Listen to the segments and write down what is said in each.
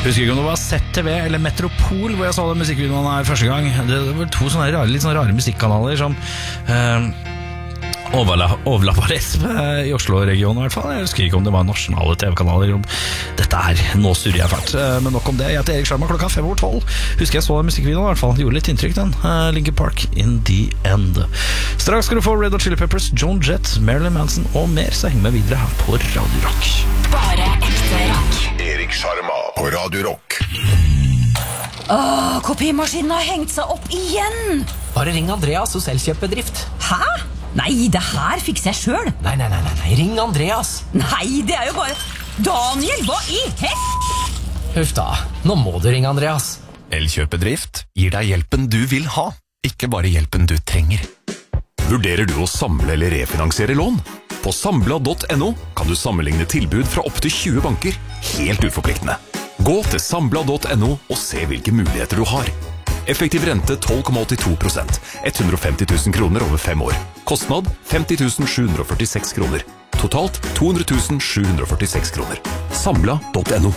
Husker ikke om det var ZTV eller Metropol hvor jeg så den musikkvideoen her første gang. Det var to sånne litt sånne rare musikkanaler som overlappa litt i Oslo-regionen i hvert fall. Jeg husker ikke om det var nasjonale TV-kanaler. Dette nå surrer jeg fælt. Men nok om det. Jeg heter Erik Sjarma, klokka 5:12. Husker jeg så den musikkvideoen i hvert fall. Det gjorde litt inntrykk den. Linkin Park in the end. Straks skal du få Red Hot Chili Peppers, Joan Jett, Marilyn Manson og mer, så heng med videre her på Radio Rock. Bare ekte rock. Erik Sjarma på Radio Rock. Kopimaskinen har hengt seg opp igjen. Bare ring Andreas hos Elkjøpbedrift. Hæ? Nei, det her fikser jeg selv. Nei, ring Andreas. Nei, det jo bare... Daniel, hva i hest? Huff da, nå må du ringe Andreas. Elkjøpbedrift gir deg hjelpen du vil ha, ikke bare hjelpen du trenger. Vurderer du å samle eller refinansiere lån? På Sambla.no kan du sammenligne tilbud fra opp til 20 banker, helt uforpliktende. Gå til Sambla.no og se hvilke muligheter du har. Effektiv rente 12,82%, 150 000 kroner over 5 år. Kostnad 50 746 kroner. Totalt 200 746 kroner. Sambla.no.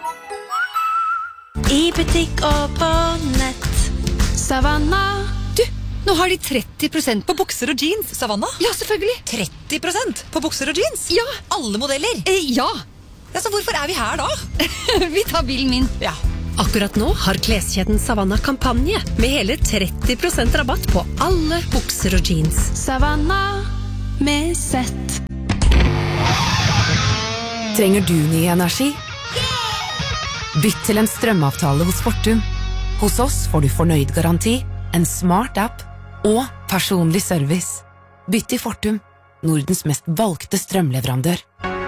I butikk og på nett. Savanna. Du, nå har de 30% på bukser og jeans. Savanna? Ja, selvfølgelig. 30% på bukser og jeans? Ja. Alle modeller? Ja. Så hvorfor vi her da? Vi tar bilen min. Ja. Akkurat nå har kleskjeden Savanna kampanje med hele 30% rabatt på alle bukser og jeans. Savanna med sett. Trenger du ny energi? Bytt til en strømavtale hos Fortum. Hos oss får du fornøyd garanti, en smart app og personlig service. Bytt til Fortum, Nordens mest valgte strømleverandør.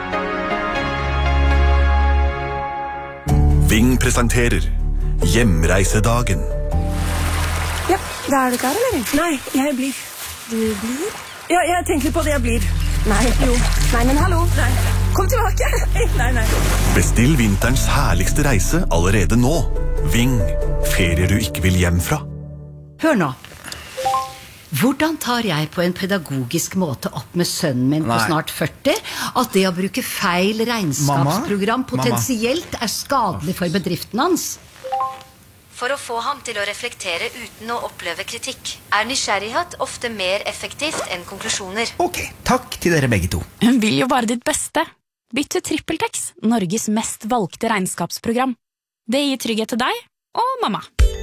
Ving presenterer Hjemreisedagen. Ja, da du klar, eller? Nei, jeg blir. Du blir? Ja, jeg tenker litt på det, jeg blir. Nei, jo. Nei, men hallo. Nei. Kom tilbake. Nei. Bestill vinterens herligste reise allerede nå. Ving, ferier du ikke vil hjem fra. Hør nå. Hvordan tar jeg på en pedagogisk måte opp med sønnen min på snart 40 at det å bruke feil regnskapsprogram potensielt skadelig for bedriften hans? For å få ham til å reflektere uten å oppleve kritikk, nysgjerrighet ofte mer effektivt enn konklusjoner. Ok, takk til dere begge to. Hun vil jo bare ditt beste. Bytt til TrippelTex, Norges mest valgte regnskapsprogram. Det gir trygghet til deg og mamma.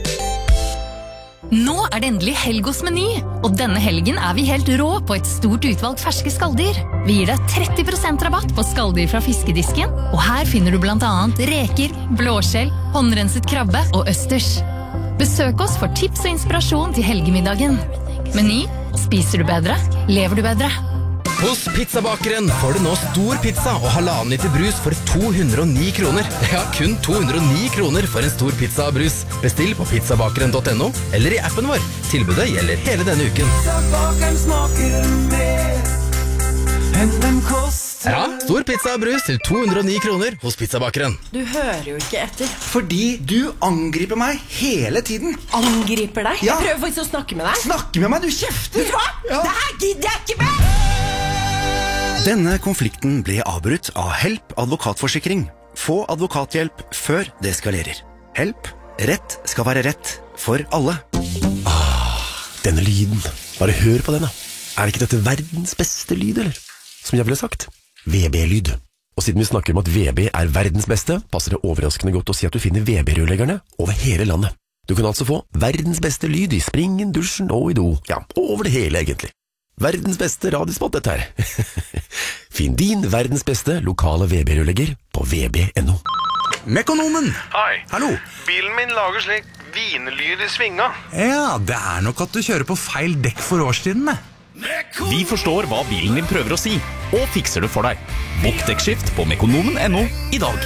Nå det endelig helg hos Meny, og denne helgen vi helt rå på et stort utvalg ferske skalldyr. Vi gir deg 30% rabatt på skalldyr fra fiskedisken, og her finner du blant annet reker, blåskjell, håndrenset krabbe og østers. Besøk oss for tips og inspirasjon til helgemiddagen. Meny, spiser du bedre, lever du bedre. Hos Pizzabakeren får du nå stor pizza og 1,5 liter brus for 209 kroner. Ja, kun 209 kroner for en stor pizza og brus. Bestill på pizzabakeren.no eller i appen vår. Tilbudet gjelder hele denne uken. Pizzabakeren smaker mer enn den koster. Ja, stor pizza og brus til 209 kroner hos Pizzabakeren. Du hører jo ikke etter. Fordi du angriper meg hele tiden. Angriper deg? Ja. Jeg prøver faktisk å snakke med deg. Snakke med meg, du kjefter. Vet du hva? Ja. Det her gidder jeg ikke med! Denne konflikten ble avbrutt av Help advokatforsikring. Få advokathjelp før det skalerer. Help. Rett skal være rett for alle. Denne lyden. Bare hør på den da. Det ikke dette verdens beste lyd, eller? Som jeg ville sagt. VB-lyd. Og siden vi snakker om at VB verdens beste, passer det overraskende godt å si at du finner VB-rørleggerne over hele landet. Du kan altså få verdens beste lyd i springen, dusjen og i do. Ja, over det hele egentlig. Verdens beste radiospot dette her. Finn din verdens beste lokale VB-rørlegger på vb.no. Mekonomen! Hei. Hallo. Bilen min lager slik vinlyd i svinga. Ja, det nok at du kjører på feil dekk for årstiden, Vi forstår hva bilen din prøver å si, og fikser det for deg. Bokk dekkskift på mekonomen.no i dag.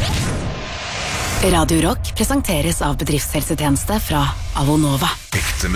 Radio Rock presenteres av bedriftshelsetjeneste fra Avonova.